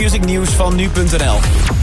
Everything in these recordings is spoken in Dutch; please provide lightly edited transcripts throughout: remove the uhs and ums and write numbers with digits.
Q-music nieuws van nu.nl.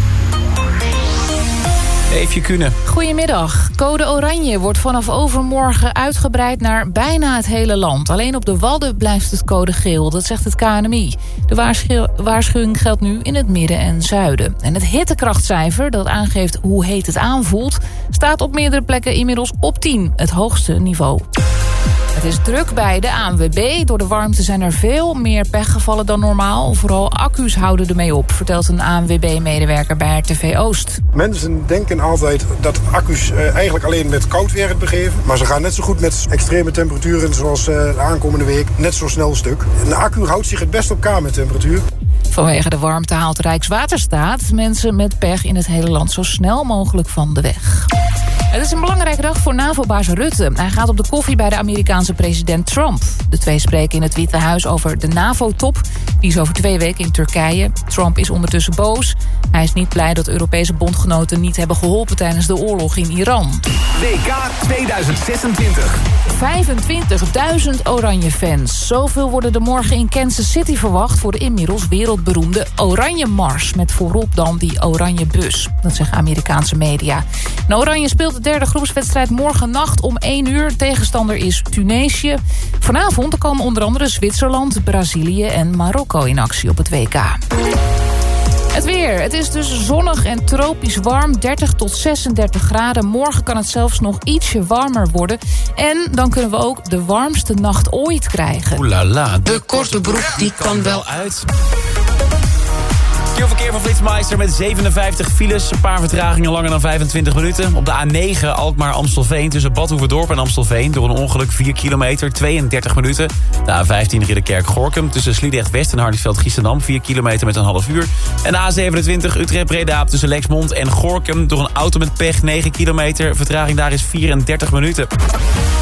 Eefje Kunen. Goedemiddag. Code oranje wordt vanaf overmorgen uitgebreid naar bijna het hele land. Alleen op de Wadden blijft het code geel, dat zegt het KNMI. De waarschuwing geldt nu in het midden en zuiden. En het hittekrachtcijfer, dat aangeeft hoe heet het aanvoelt, staat op meerdere plekken inmiddels op 10, het hoogste niveau. Het is druk bij de ANWB. Door de warmte zijn er veel meer pechgevallen dan normaal. Vooral accu's houden ermee op, vertelt een ANWB-medewerker bij RTV Oost. Mensen denken altijd dat accu's eigenlijk alleen met koud weer het begeven. Maar ze gaan net zo goed met extreme temperaturen zoals de aankomende week net zo snel stuk. Een accu houdt zich het best op kamertemperatuur. Vanwege de warmte haalt Rijkswaterstaat mensen met pech in het hele land zo snel mogelijk van de weg. Het is een belangrijke dag voor NAVO-baas Rutte. Hij gaat op de koffie bij de Amerikaanse president Trump. De twee spreken in het Witte Huis over de NAVO-top. Die is over 2 weken in Turkije. Trump is ondertussen boos. Hij is niet blij dat Europese bondgenoten niet hebben geholpen tijdens de oorlog in Iran. WK 2026. 25.000 oranje fans. Zoveel worden er morgen in Kansas City verwacht voor de inmiddels wereldberoemde Oranje Mars. Met voorop dan die oranje bus. Dat zeggen Amerikaanse media. En Oranje speelt de derde groepswedstrijd morgennacht om 1 uur. Tegenstander is Tunesië. Vanavond komen onder andere Zwitserland, Brazilië en Marokko in actie op het WK. Het weer. Het is dus zonnig en tropisch warm. 30 tot 36 graden. Morgen kan het zelfs nog ietsje warmer worden. En dan kunnen we ook de warmste nacht ooit krijgen. Oelala. De korte broek die kan wel uit. Verkeer van Flitsmeister met 57 files. Een paar vertragingen langer dan 25 minuten. Op de A9 Alkmaar-Amstelveen tussen Bad Hoeverdorp en Amstelveen. Door een ongeluk 4 kilometer, 32 minuten. De A15 Ridderkerk-Gorkum tussen Sliedrecht-West en Hardingsveld-Giessendam. 4 kilometer met een half uur. En de A27 Utrecht-Breda tussen Lexmond en Gorkum. Door een auto met pech 9 kilometer. Vertraging daar is 34 minuten.